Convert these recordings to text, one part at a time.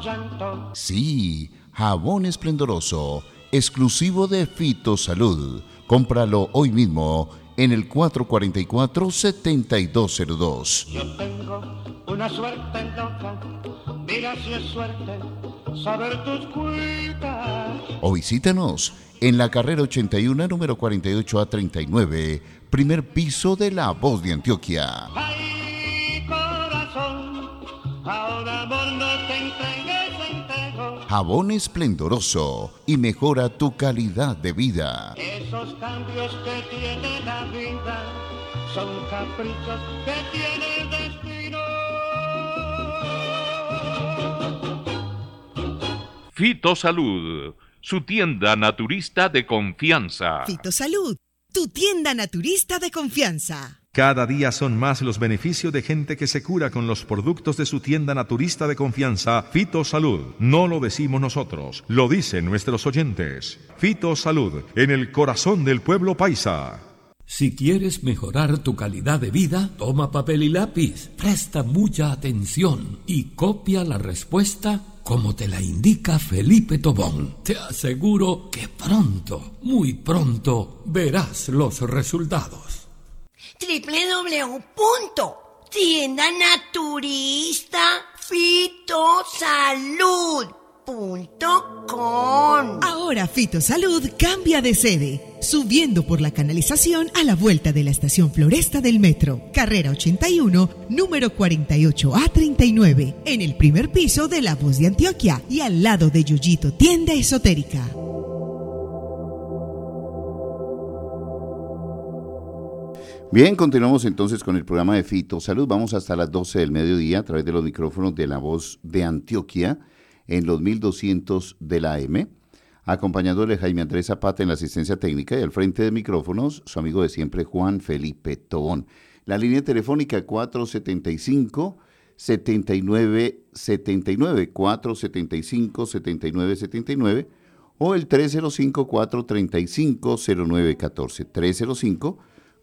Sí, jabón esplendoroso, exclusivo de Fitosalud. Cómpralo hoy mismo en el 444-7202. Yo tengo una suerte loca, mira si es suerte saber tus cuitas. O visítanos en la carrera 81, número 48A39, primer piso de La Voz de Antioquia. Ay, corazón, ahora amor no te entregues entero. Jabón esplendoroso y mejora tu calidad de vida. Esos cambios que tiene la vida son caprichos que tiene el destino. Fitosalud, su tienda naturista de confianza. Fitosalud, tu tienda naturista de confianza. Cada día son más los beneficios de gente que se cura con los productos de su tienda naturista de confianza, Fitosalud. No lo decimos nosotros, lo dicen nuestros oyentes. Fitosalud, en el corazón del pueblo paisa. Si quieres mejorar tu calidad de vida, toma papel y lápiz, presta mucha atención y copia la respuesta como te la indica Felipe Tobón. Te aseguro que pronto, muy pronto, verás los resultados. www.tiendanaturistafitosalud.com. Ahora Fitosalud cambia de sede, subiendo por la canalización a la vuelta de la estación Floresta del Metro, carrera 81, número 48A39, en el primer piso de La Voz de Antioquia y al lado de Yoyito Tienda Esotérica. Bien, continuamos entonces con el programa de Fitosalud. Vamos hasta las 12 del mediodía a través de los micrófonos de La Voz de Antioquia en los 1200 de la AM, acompañándole Jaime Andrés Zapata en la asistencia técnica y al frente de micrófonos su amigo de siempre Juan Felipe Tobón. La línea telefónica 475-7979, 475-7979 o el 305-435-0914,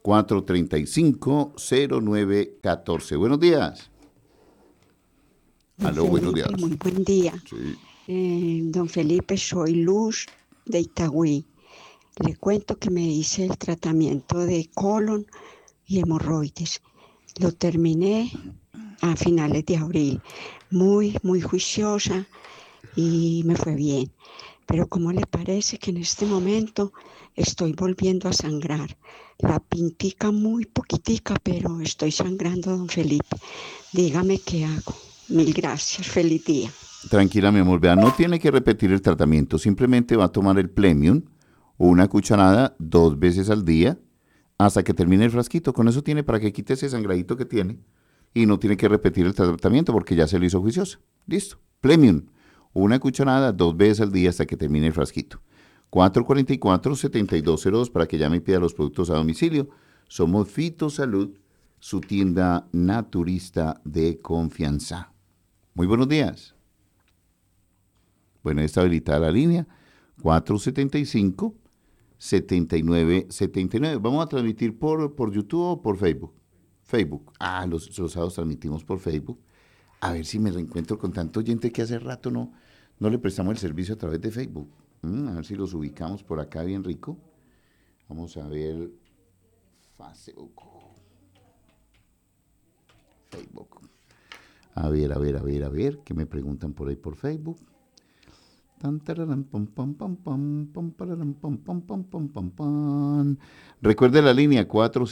435-0914. Buenos días. Aló, buenos días. Muy buen día. Sí. Don Felipe, soy Luz de Itagüí. Le cuento que me hice el tratamiento de colon y hemorroides. Lo terminé a finales de abril. Muy juiciosa y me fue bien. Pero ¿cómo le parece que en este momento estoy volviendo a sangrar? La pintica muy poquitica, pero estoy sangrando, don Felipe. Dígame qué hago. Mil gracias. Feliz día. Tranquila, mi amor. Vea, no tiene que repetir el tratamiento. Simplemente va a tomar el Plemium, una cucharada 2 veces al día, hasta que termine el frasquito. Con eso tiene para que quite ese sangradito que tiene. Y no tiene que repetir el tratamiento porque ya se lo hizo juiciosa. Listo. Plemium, una cucharada 2 veces al día hasta que termine el frasquito. 444-7202 para que llame y pida los productos a domicilio. Somos Fitosalud, su tienda naturista de confianza. Muy buenos días. Bueno, está habilitada la línea 475-7979. Vamos a transmitir por YouTube o por Facebook. Facebook. Los sábados transmitimos por Facebook. A ver si me reencuentro con tanto oyente que hace rato no le prestamos el servicio a través de Facebook. A ver si los ubicamos por acá bien rico. Vamos a ver Facebook. A ver, ¿qué me preguntan por ahí por Facebook? Recuerde la línea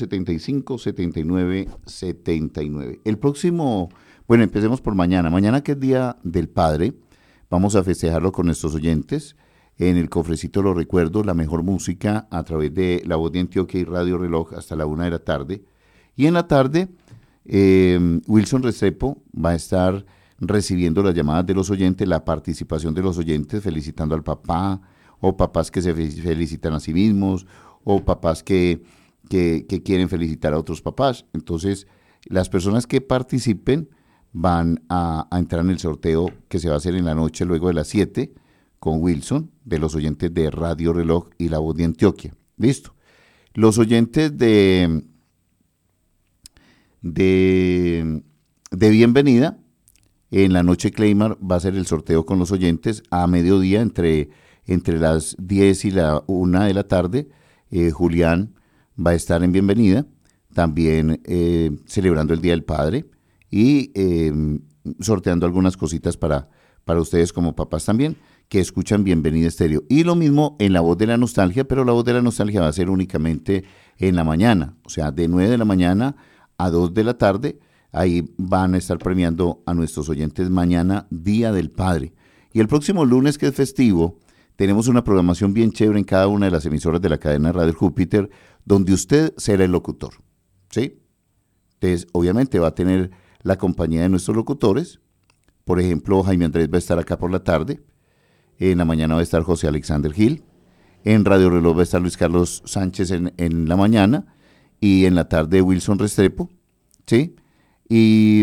475-7979. El próximo, bueno, empecemos por mañana. Mañana, que es Día del Padre, vamos a festejarlo con nuestros oyentes. En el cofrecito los recuerdos, la mejor música a través de La Voz de Antioquia y Radio Reloj hasta la 1 de la tarde. Y en la tarde, Wilson Restrepo va a estar recibiendo las llamadas de los oyentes, la participación de los oyentes, felicitando al papá, o papás que se felicitan a sí mismos, o papás que quieren felicitar a otros papás. Entonces, las personas que participen van a entrar en el sorteo que se va a hacer en la noche, luego de las 7, con Wilson, de los oyentes de Radio Reloj y La Voz de Antioquia. Listo. Los oyentes de bienvenida, En la noche Claymar va a ser el sorteo con los oyentes a mediodía entre las 10 y la 1 de la tarde. Julián va a estar en bienvenida, también celebrando el Día del Padre y sorteando algunas cositas para ustedes como papás también, que escuchan Bienvenida Estéreo. Y lo mismo en La Voz de la Nostalgia, pero La Voz de la Nostalgia va a ser únicamente en la mañana, o sea, de 9 de la mañana a 2 de la tarde. Ahí van a estar premiando a nuestros oyentes mañana, Día del Padre. Y el próximo lunes, que es festivo, tenemos una programación bien chévere en cada una de las emisoras de la cadena Radio Júpiter, donde usted será el locutor, ¿sí? Entonces, obviamente va a tener la compañía de nuestros locutores. Por ejemplo, Jaime Andrés va a estar acá por la tarde. En la mañana va a estar José Alexander Gil. En Radio Reloj va a estar Luis Carlos Sánchez en la mañana. Y en la tarde Wilson Restrepo, ¿sí? Y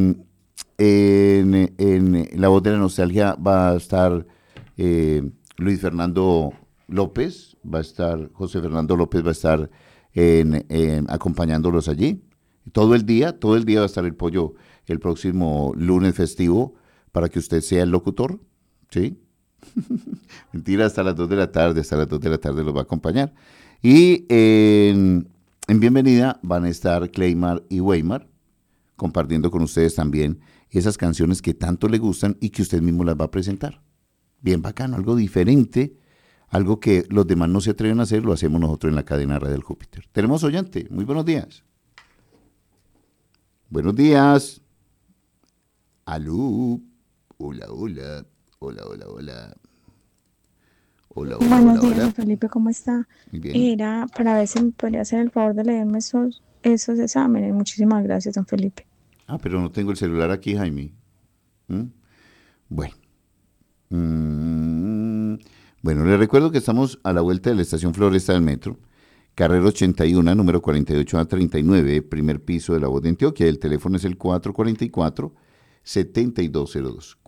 en La Voz de la Nostalgia va a estar Luis Fernando López, va a estar José Fernando López, va a estar acompañándolos allí. Todo el día va a estar el pollo el próximo lunes festivo para que usted sea el locutor, ¿sí? Mentira, hasta las 2 de la tarde, los va a acompañar. Y en Bienvenida van a estar Claymar y Weimar, compartiendo con ustedes también esas canciones que tanto le gustan y que usted mismo las va a presentar. Bien bacano, algo diferente, algo que los demás no se atreven a hacer, lo hacemos nosotros en la cadena Radio Júpiter. Tenemos oyente, muy buenos días. Buenos días. Aló. Hola, hola. Hola, hola, hola. Hola, hola, Buenos hola, días, hola. don Felipe, ¿cómo está? Muy bien. Era para ver si me podría hacer el favor de leerme esos exámenes. Muchísimas gracias, don Felipe. Ah, pero no tengo el celular aquí, Jaime. Bueno. Bueno, le recuerdo que estamos a la vuelta de la estación Floresta del Metro, carrera 81, número 48A39, primer piso de La Voz de Antioquia. El teléfono es el 444-7202.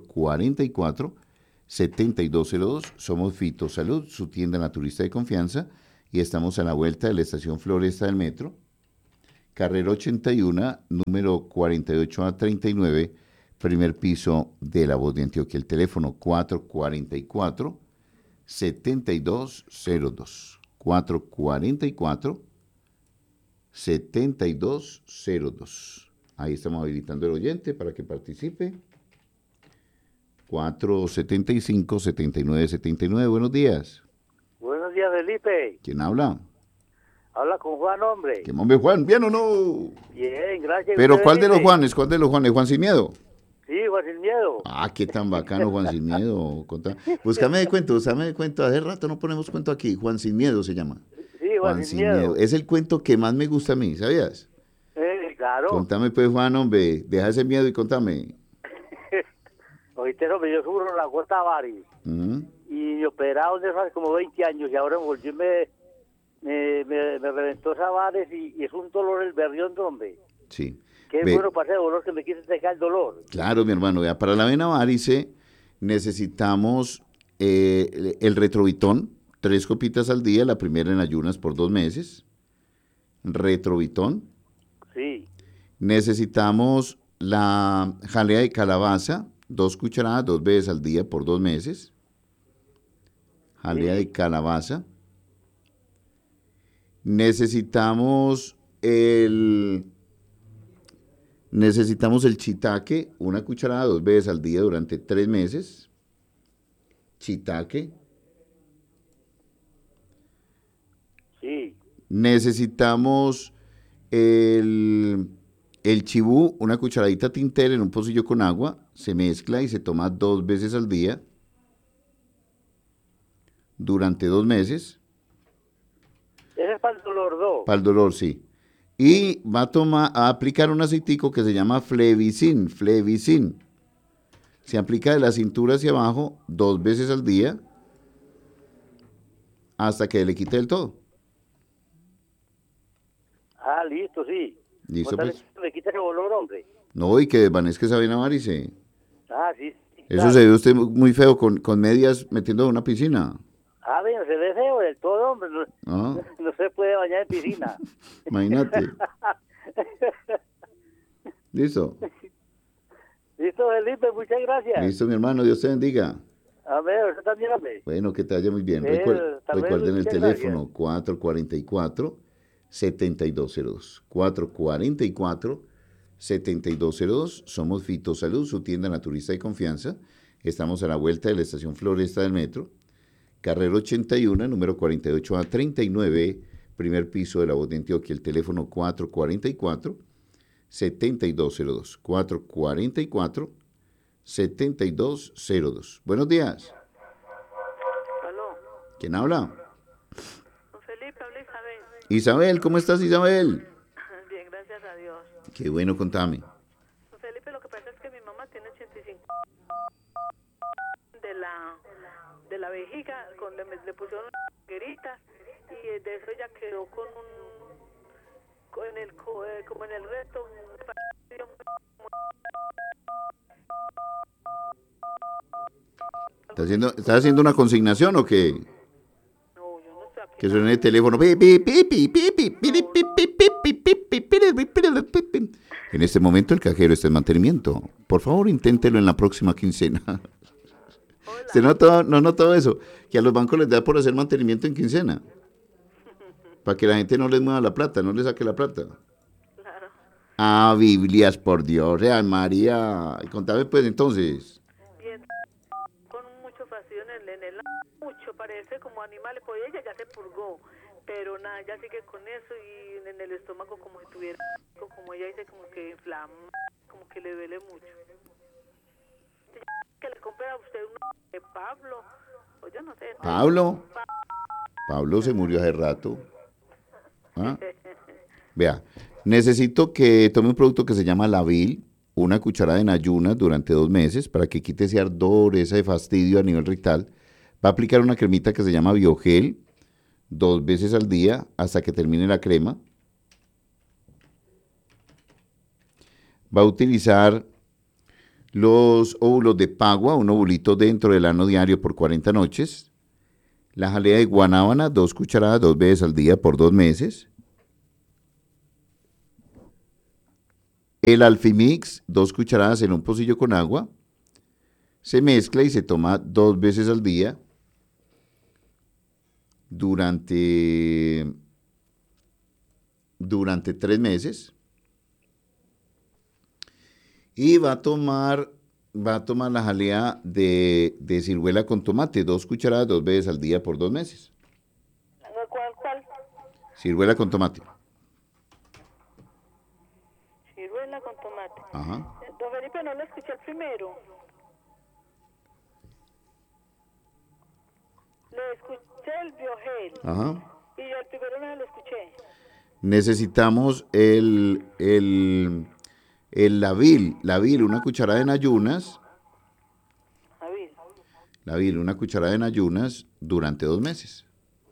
444-7202. Somos Fito Salud, su tienda naturista de confianza, y estamos a la vuelta de la estación Floresta del Metro, carrera 81, número 48A39, primer piso de La Voz de Antioquia. El teléfono 444-7202. 444-7202. Ahí estamos habilitando el oyente para que participe. 475-7979. Buenos días. Buenos días, Felipe. ¿Quién habla? Habla con Juan, hombre. ¿Qué hombre, Juan? ¿Bien o no? Bien, gracias. ¿Pero cuál de los Juanes? ¿Cuál de los Juanes? ¿Juan Sin Miedo? Sí, Juan Sin Miedo. Ah, qué tan bacano, Juan Sin Miedo. Búscame de cuento. Hace rato no ponemos cuento aquí. Juan Sin Miedo se llama. Sí, Juan Sin Miedo. Es el cuento que más me gusta a mí, ¿sabías? Claro. Contame pues, Juan, hombre. Deja ese miedo y contame. Oíste, hombre, yo sufro la gota varis. Y me operaron desde hace como 20 años y ahora me volvió y me reventó esa varis y es un dolor el berrión, hombre. Sí. Qué bueno para ese dolor que me quise dejar el dolor. Claro, mi hermano. Ya, para la vena varice necesitamos el Retrovitón, 3 copitas al día, la primera en ayunas por 2 meses. Retrovitón. Sí. Necesitamos la jalea de calabaza, 2 cucharadas, 2 veces al día por 2 meses. Jalea de calabaza. Necesitamos el shiitake, 1 cucharada, 2 veces al día durante 3 meses. Shiitake. Sí. Necesitamos el chibú, 1 cucharadita tintera en un pocillo con agua, se mezcla y se toma 2 veces al día durante 2 meses. Ese es para el dolor, ¿no? Para el dolor, sí. Y va a aplicar un aceitico que se llama Flevicin. Se aplica de la cintura hacia abajo 2 veces al día hasta que le quite del todo. Ah, listo, sí. ¿Listo, pues? Me quita ese dolor, hombre. No, y que desvanezca esa vena varice. Ah, sí. Eso se ve usted muy feo con medias metiendo en una piscina. Ah, bien, se ve feo del todo, hombre. No se puede bañar en piscina. Imagínate. ¿Listo? Listo, Listo, Felipe, muchas gracias. Listo, mi hermano, Dios te bendiga. A ver, usted también, hombre. Bueno, que te vaya muy bien. Hasta luego, Recuerden el muchas teléfono 444-7202. 444-7202. Somos Fitosalud, su tienda naturista de confianza. Estamos a la vuelta de la estación Floresta del Metro. Carrera 81, número 48A39, primer piso de la voz de Antioquia. El teléfono 444-7202. 444-7202. Buenos días. ¿Aló? ¿Quién habla? Don Felipe, habla Isabel. Isabel, ¿cómo estás, Isabel? Bien, gracias a Dios. Qué bueno, contame. Don Felipe, lo que pasa es que mi mamá tiene 85 de la vejiga, le pusieron una manguerita y de eso ella quedó como en el reto. ¿Estás haciendo una consignación o qué? No, yo no sé. Que suene el teléfono. En este momento el cajero está en mantenimiento. Por favor, inténtelo en la próxima quincena. ¿Usted no notó eso? Que a los bancos les da por hacer mantenimiento en quincena. Para que la gente no les mueva la plata, no les saque la plata. Claro. Ah, Biblias, por Dios. Real María. Contame pues entonces. Bien, con mucho fastidio en el mucho, parece como animales, pues ella ya se purgó, pero nada, ella sigue con eso y en el estómago como si tuviera, como ella dice, como que inflama, como que le duele mucho. Que le compre a usted uno de Pablo, o yo no sé. ¿Pablo? Pablo se murió hace rato. ¿Ah? Vea, necesito que tome un producto que se llama Lavil, una cucharada en ayunas durante 2 meses para que quite ese ardor, ese fastidio a nivel rectal. Va a aplicar una cremita que se llama Biogel 2 veces al día hasta que termine la crema. Va a utilizar los óvulos de pagua, un ovulito dentro del ano diario por 40 noches. La jalea de guanábana, 2 cucharadas 2 veces al día por 2 meses. El Alfimix, 2 cucharadas en un pocillo con agua. Se mezcla y se toma 2 veces al día durante 3 meses. Y va a tomar la jalea de ciruela con tomate, 2 cucharadas 2 veces al día por 2 meses. ¿Cuál? Ciruela con tomate. Ciruela con tomate. Ajá. Don Felipe, no lo escuché el primero. Le escuché el Biogel. Ajá. Y yo el primero no lo escuché. Necesitamos el Lavil, una cucharada en ayunas. Lavil, una cucharada en ayunas durante 2 meses.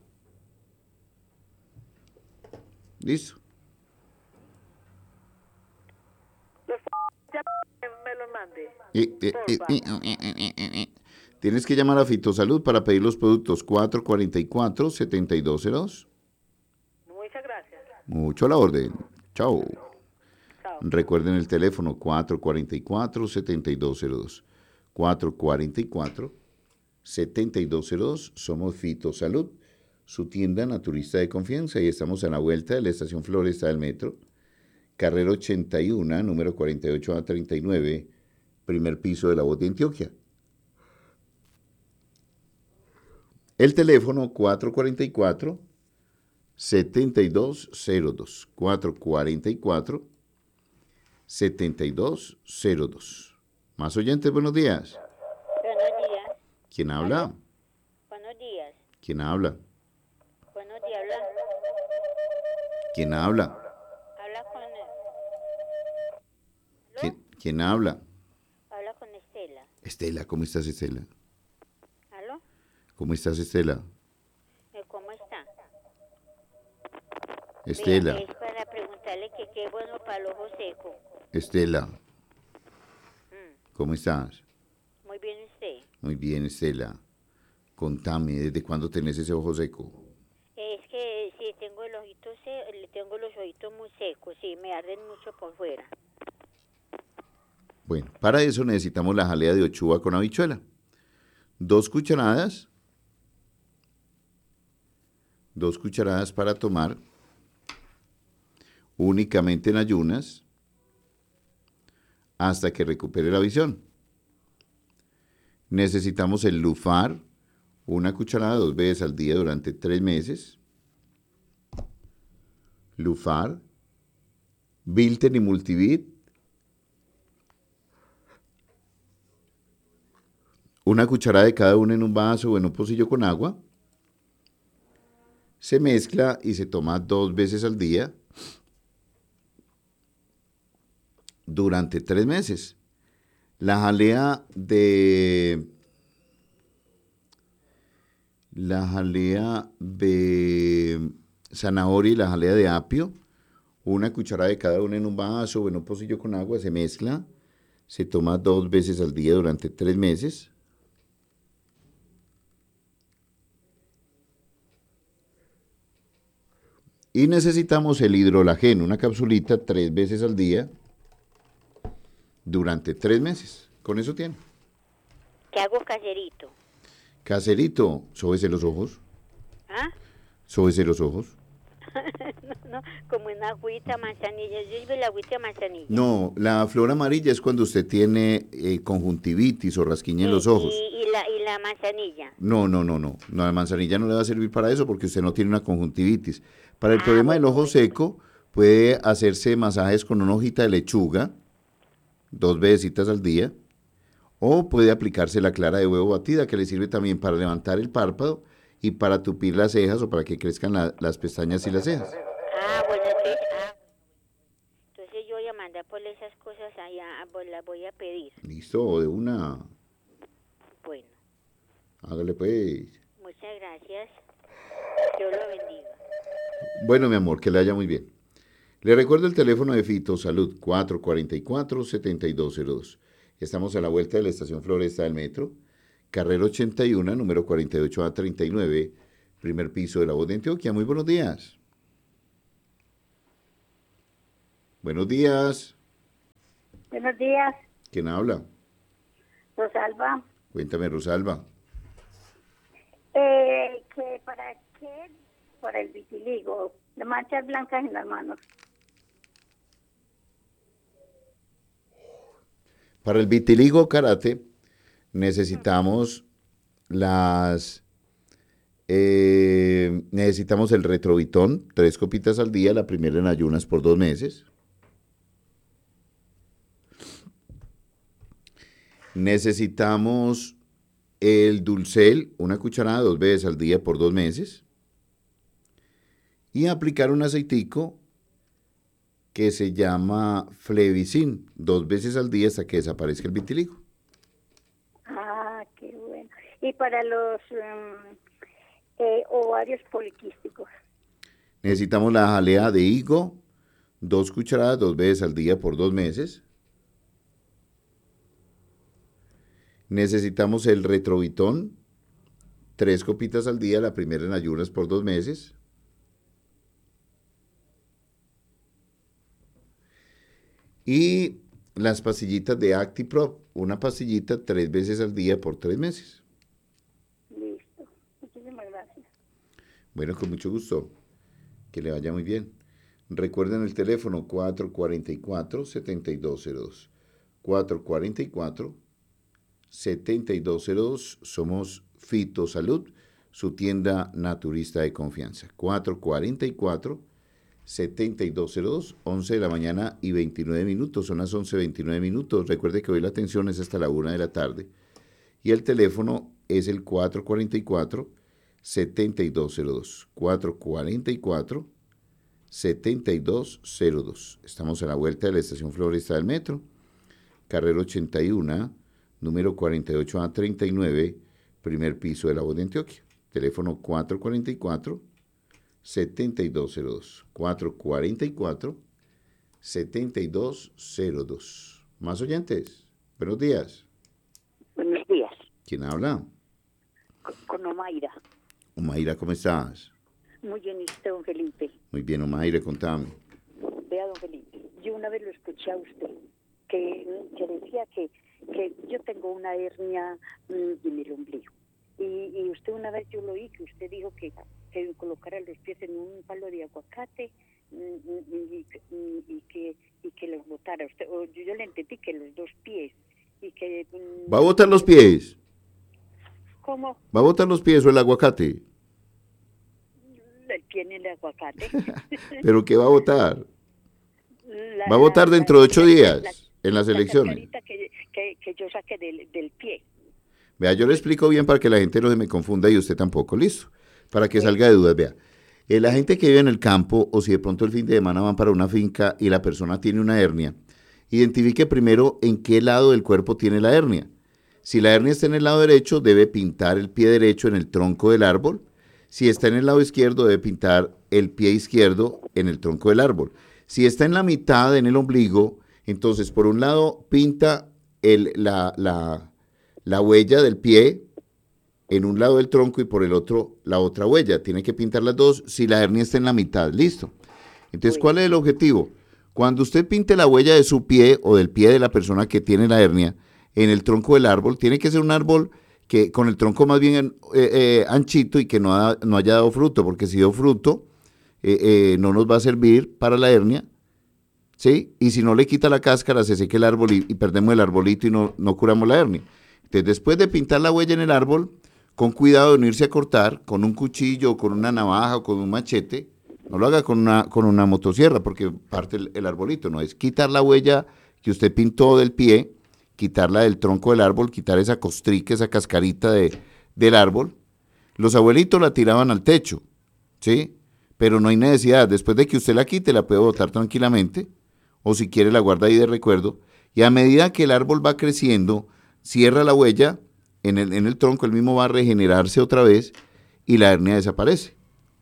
Listo. Ya me lo mande. Tienes que llamar a Fitosalud para pedir los productos 444-7202. Muchas gracias. Mucho a la orden. Chao. Recuerden el teléfono 444-7202. 444-7202. Somos Fitosalud, su tienda naturista de confianza, y estamos a la vuelta de la estación Floresta del Metro. Carrera 81, número 48A39, primer piso de la voz de Antioquia. El teléfono 444-7202. 444-7202. Más oyentes, buenos días. Buenos días. ¿Quién habla? ¿Aló? Buenos días. ¿Quién habla? Buenos días, habla. ¿Quién habla? Habla con... ¿Quién habla? Habla con Estela. Estela, ¿cómo estás, Estela? ¿Aló? ¿Cómo estás, Estela? ¿Cómo está? Estela. Vea, es para preguntarle que qué es bueno para el ojo seco. Estela. ¿Cómo estás? Muy bien, ¿usted? Muy bien, Estela. Contame, ¿desde cuándo tenés ese ojo seco? Es que sí, tengo el ojito tengo los ojitos muy secos, sí, me arden mucho por fuera. Bueno, para eso necesitamos la jalea de ochuva con habichuela. 2 cucharadas. 2 cucharadas para tomar únicamente en ayunas hasta que recupere la visión. Necesitamos el Lufar, 1 cucharada 2 veces al día durante 3 meses. Lufar, Bilten y Multivit, 1 cucharada de cada uno en un vaso o en un pocillo con agua. Se mezcla y se toma 2 veces al día durante 3 meses. La jalea de zanahoria y la jalea de apio, 1 cucharada de cada una en un vaso o en un pocillo con agua, se mezcla, se toma 2 veces al día durante 3 meses. Y necesitamos el hidrolageno, 1 capsulita 3 veces al día durante 3 meses. Con eso tiene. ¿Qué hago caserito? Caserito, sóbese los ojos. ¿Ah? Sóbese los ojos. No, como en agüita, manzanilla. Yo vivo la agüita de manzanilla. No, la flor amarilla es cuando usted tiene conjuntivitis o rasquiña en los ojos. ¿Y la manzanilla? No, la manzanilla no le va a servir para eso porque usted no tiene una conjuntivitis. Para el problema del ojo seco, puede hacerse masajes con una hojita de lechuga, 2 veces al día, o puede aplicarse la clara de huevo batida, que le sirve también para levantar el párpado y para tupir las cejas o para que crezcan las pestañas y las cejas. Bueno, entonces yo voy a mandar por esas cosas allá, las voy a pedir. Listo, de una. Bueno. Hágale pues. Muchas gracias. Dios lo bendiga. Bueno, mi amor, que le haya muy bien. Le recuerdo el teléfono de Fito Salud, 444-7202. Estamos a la vuelta de la estación Floresta del Metro, carrera 81, número 48A39, primer piso de La Voz de Antioquia. Muy buenos días. Buenos días. Buenos días. ¿Quién habla? Rosalba. Cuéntame, Rosalba. ¿Que ¿Para qué? Para el vitiligo, de manchas blancas en las manos. Para el vitiligo karate necesitamos necesitamos el retrovitón, 3 copitas al día, la primera en ayunas por 2 meses. Necesitamos el dulcel, 1 cucharada 2 veces al día por 2 meses. Y aplicar un aceitico que se llama Flevicin, 2 veces al día hasta que desaparezca el vitiligo. Ah, qué bueno. Y para los ovarios poliquísticos. Necesitamos la jalea de higo, 2 cucharadas 2 veces al día por 2 meses. Necesitamos el retrovitón, 3 copitas al día, la primera en ayunas por 2 meses. Y las pastillitas de ActiProp, 1 pastillita 3 veces al día por 3 meses. Listo. Muchísimas gracias. Bueno, con mucho gusto. Que le vaya muy bien. Recuerden el teléfono 444-7202. 444-7202. Somos Fito Salud, su tienda naturista de confianza. 444-7202, 11 de la mañana y 29 minutos, son las 11:29 minutos. Recuerde que hoy la atención es hasta la 1 de la tarde. Y el teléfono es el 444-7202. 444-7202. Estamos a la vuelta de la estación Floresta del Metro, carrera 81, número 48A39, primer piso de La Voz de Antioquia. Teléfono 444-7202. 444-7202. ¿Más oyentes? Buenos días. Buenos días. ¿Quién habla? Con Omaira. Omaira, ¿cómo estás? Muy bien, ¿y usted, don Felipe? Muy bien, Omaira, contame. Vea, don Felipe, yo una vez lo escuché a usted que decía que yo tengo una hernia en el ombligo. Y usted una vez yo lo oí, que usted dijo que colocara los pies en un palo de aguacate y que los botara. Yo le entendí que los dos pies. Y que, ¿Va a botar los pies? ¿Cómo? ¿Va a botar los pies o el aguacate? El pie en el aguacate. ¿Pero qué va a votar? Va a votar dentro de 8 días en las elecciones. La que yo saque del pie. Vea, yo le explico bien para que la gente no se me confunda y usted tampoco, listo. Para que salga de dudas, vea. La gente que vive en el campo o si de pronto el fin de semana van para una finca y la persona tiene una hernia, identifique primero en qué lado del cuerpo tiene la hernia. Si la hernia está en el lado derecho, debe pintar el pie derecho en el tronco del árbol. Si está en el lado izquierdo, debe pintar el pie izquierdo en el tronco del árbol. Si está en la mitad, en el ombligo, entonces por un lado pinta la huella del pie en un lado del tronco y por el otro la otra huella. Tiene que pintar las dos si la hernia está en la mitad. Listo. Entonces, ¿cuál es el objetivo? Cuando usted pinte la huella de su pie o del pie de la persona que tiene la hernia en el tronco del árbol, tiene que ser un árbol que con el tronco más bien anchito y que no haya dado fruto, porque si dio fruto no nos va a servir para la hernia, ¿sí? Y si no le quita la cáscara, se seca el árbol y perdemos el arbolito y no curamos la hernia. Entonces, después de pintar la huella en el árbol, con cuidado de no irse a cortar con un cuchillo, con una navaja o con un machete, no lo haga con una motosierra porque parte el arbolito, no es quitar la huella que usted pintó del pie, quitarla del tronco del árbol, quitar esa costrica, esa cascarita del árbol. Los abuelitos la tiraban al techo, ¿sí? Pero no hay necesidad, después de que usted la quite, la puede botar tranquilamente, o si quiere la guarda ahí de recuerdo, y a medida que el árbol va creciendo, cierra la huella en el tronco, el mismo va a regenerarse otra vez y la hernia desaparece.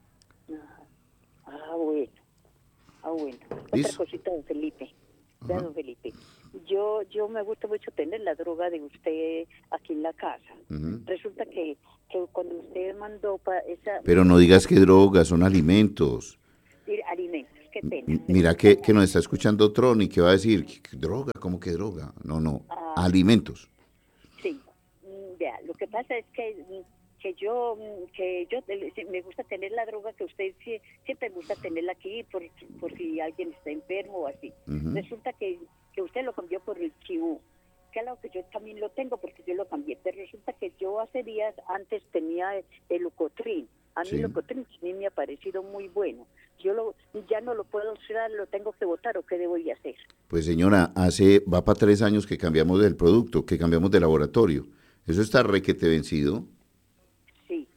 Bueno. Otra cosita, don Felipe. Don Felipe. Yo me gusta mucho tener la droga de usted aquí en la casa. Resulta que cuando usted mandó para esa... Pero no digas que droga, son alimentos. Alimentos, qué pena. Mira que nos está escuchando Tron que va a decir, ¿qué droga? ¿Cómo que droga? No, alimentos. Sí, vea, lo que pasa es que yo me gusta tener la droga que usted siempre gusta tenerla aquí por si alguien está enfermo o así. Resulta que usted lo cambió por el chibú. Claro que yo también lo tengo porque yo lo cambié, pero resulta que yo hace días antes tenía el Leucotrin. A mí el Leucotrin me ha parecido muy bueno. Ya no lo puedo usar, lo tengo que botar, ¿o qué debo de hacer? Pues señora, va para 3 años que cambiamos del producto, que cambiamos de laboratorio. Eso está requete vencido. Sí.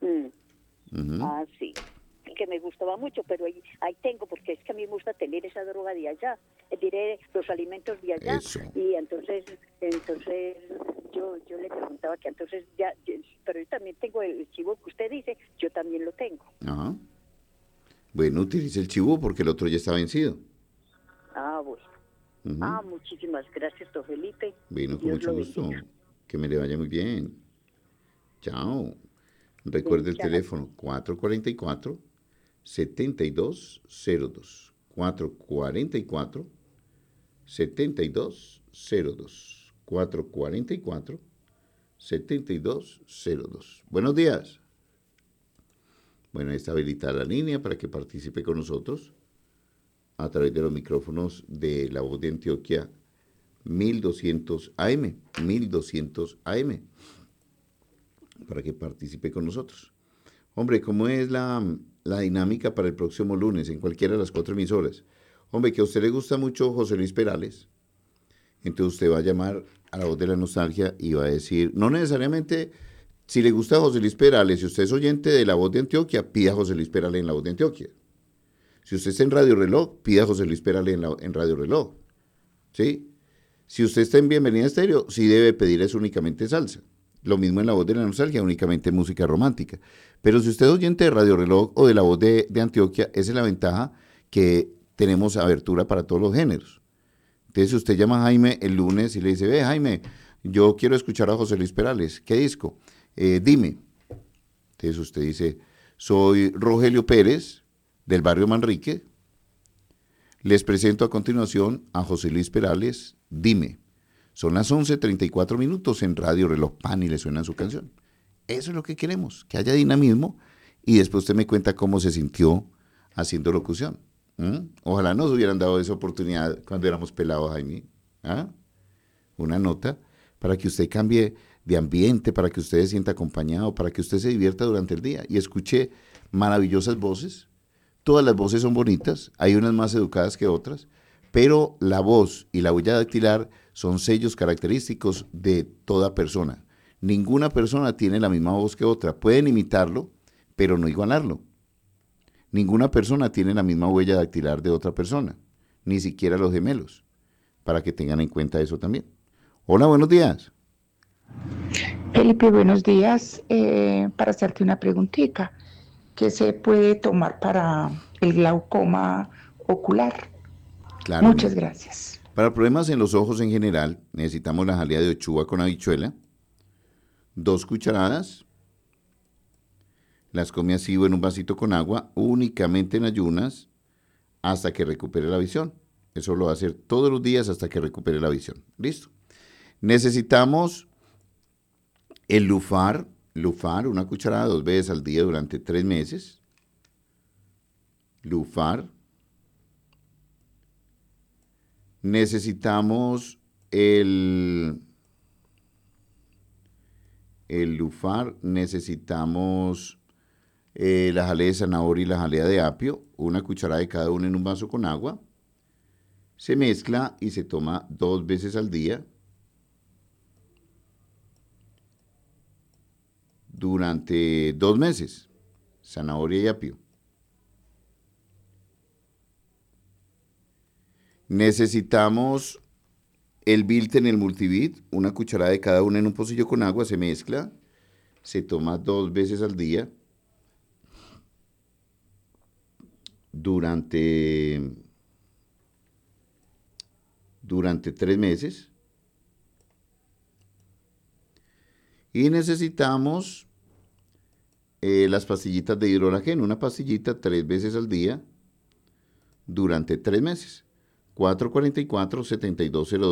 Sí. Que me gustaba mucho, pero ahí tengo, porque es que a mí me gusta tener esa droga de allá, diré los alimentos de allá. Eso. Y entonces yo le preguntaba que entonces pero yo también tengo el chivo que usted dice, yo también lo tengo. Ajá. Bueno, utilice el chivo porque el otro ya está vencido. Bueno. Muchísimas gracias, don Felipe. Bueno, con mucho gusto. Que me le vaya muy bien. Chao. Recuerde el teléfono 444-7202. 444-7202. 444-7202. Buenos días. Bueno, está habilitada la línea para que participe con nosotros a través de los micrófonos de La Voz de Antioquia 1200 AM, 1200 AM, para que participe con nosotros. Hombre, ¿cómo es la dinámica para el próximo lunes en cualquiera de las 4 emisoras? Hombre, que a usted le gusta mucho José Luis Perales, entonces usted va a llamar a La Voz de la Nostalgia y va a decir, no necesariamente si le gusta José Luis Perales, si usted es oyente de La Voz de Antioquia, pida a José Luis Perales en La Voz de Antioquia. Si usted está en Radio Reloj, pida a José Luis Perales en Radio Reloj. ¿Sí? Si usted está en Bienvenida Estéreo, sí debe pedir eso únicamente salsa. Lo mismo en La Voz de la Nostalgia, únicamente música romántica. Pero si usted es oyente de Radio Reloj o de La Voz de Antioquia, esa es la ventaja que tenemos abertura para todos los géneros. Entonces, si usted llama a Jaime el lunes y le dice, ve Jaime, yo quiero escuchar a José Luis Perales, ¿qué disco? Dime. Entonces usted dice, soy Rogelio Pérez, del barrio Manrique, Les presento a continuación a José Luis Perales, Dime. Son las 11:34 en Radio Reloj Pan y le suena su canción. Eso es lo que queremos, que haya dinamismo y después usted me cuenta cómo se sintió haciendo locución. Ojalá nos hubieran dado esa oportunidad cuando éramos pelados, Jaime. Una nota para que usted cambie de ambiente, para que usted se sienta acompañado, para que usted se divierta durante el día y escuche maravillosas voces. Todas las voces son bonitas, hay unas más educadas que otras, pero la voz y la huella dactilar son sellos característicos de toda persona. Ninguna persona tiene la misma voz que otra. Pueden imitarlo, pero no igualarlo. Ninguna persona tiene la misma huella dactilar de otra persona, ni siquiera los gemelos, para que tengan en cuenta eso también. Hola, buenos días. Felipe, buenos días. Para hacerte una preguntita, ¿qué se puede tomar para el glaucoma ocular? Claro. Muchas gracias. Para problemas en los ojos en general, necesitamos la jalea de ochuva con habichuela, 2 cucharadas, las come así o en un vasito con agua, únicamente en ayunas, hasta que recupere la visión. Eso lo va a hacer todos los días hasta que recupere la visión. ¿Listo? Necesitamos el Lufar, una cucharada 2 veces al día durante 3 meses. Lufar. Necesitamos el Lufar, necesitamos la jalea de zanahoria y la jalea de apio, 1 cucharada de cada una en un vaso con agua. Se mezcla y se toma 2 veces al día durante 2 meses. Zanahoria y apio. Necesitamos el Bilten, el Multivit, 1 cucharada de cada una en un pocillo con agua, se mezcla, se toma 2 veces al día durante 3 meses. Y necesitamos las pastillitas de hidrolagén, 1 pastillita 3 veces al día durante 3 meses. 444-7202.